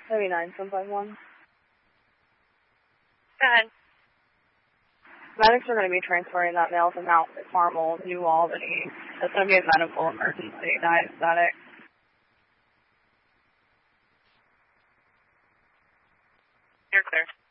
751. Go ahead. Medics are going to be transferring that male to Mount Carmel, New Albany. It's going to be a medical emergency, diabetic. You're clear.